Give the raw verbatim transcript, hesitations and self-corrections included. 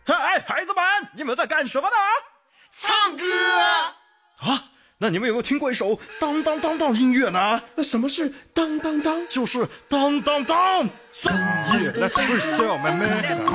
哎，孩子们，你们在干什么呢？ 唱歌啊！那你们有没有听过一首当当当当音乐呢？ 那什么是当当当？ 就是当当当。So yeah, let's freestyle, my man.